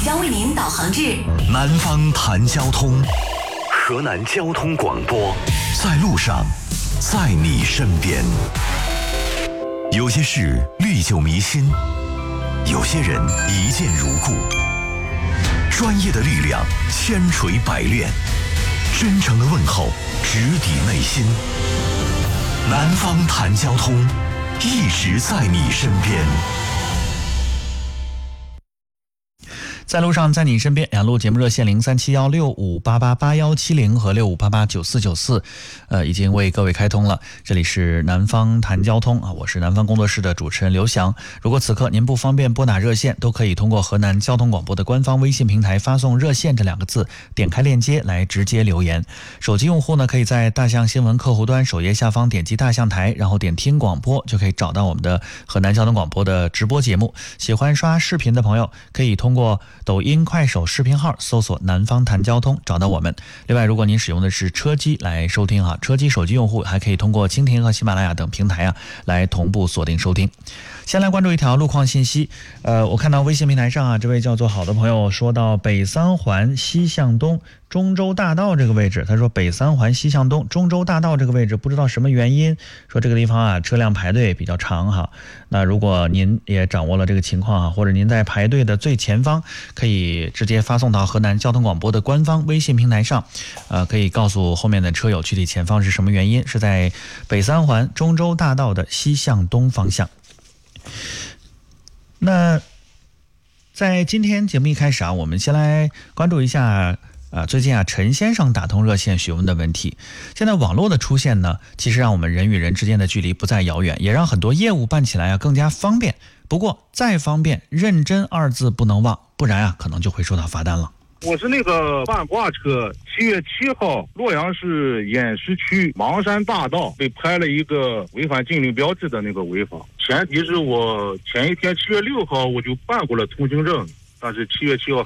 将为您导航至南方谈交通，河南交通广播，在路上，在你身边。有些事历久弥新，有些人一见如故。专业的力量千锤百炼，真诚的问候直抵内心。南方谈交通，一直在你身边。 在路上，在你身边，两路节目热线037165888170和65889494，已经为各位开通了。这里是南方谈交通啊，我是南方工作室的主持人刘翔。如果此刻您不方便拨打热线，都可以通过河南交通广播的官方微信平台发送热线这2个字，点开链接来直接留言。手机用户呢，可以在大象新闻客户端首页下方点击大象台，然后点听广播，就可以找到我们的河南交通广播的直播节目。喜欢刷视频的朋友，可以通过抖音、快手视频号搜索南方谈交通找到我们。另外，如果您使用的是车机来收听车机手机用户还可以通过蜻蜓和喜马拉雅等平台来同步锁定收听。先来关注一条路况信息，我看到微信平台上这位叫做好的朋友说到北三环西向东中州大道这个位置，他说北三环西向东中州大道这个位置不知道什么原因，说这个地方车辆排队比较长那如果您也掌握了这个情况或者您在排队的最前方，可以直接发送到河南交通广播的官方微信平台上，可以告诉后面的车友具体前方是什么原因，是在北三环中州大道的西向东方向。那在今天节目一开始我们先来关注一下最近陈先生打通热线询问的问题。现在网络的出现呢，其实让我们人与人之间的距离不再遥远，也让很多业务办起来更加方便。不过再方便，认真2字不能忘，不然可能就会收到罚单了。 我是那个半挂车，7月7号，洛阳市偃师区芒山大道被拍了一个违反禁令标志的那个违法。前提是我前一天7月6号我就办过了通行证，但是7月7号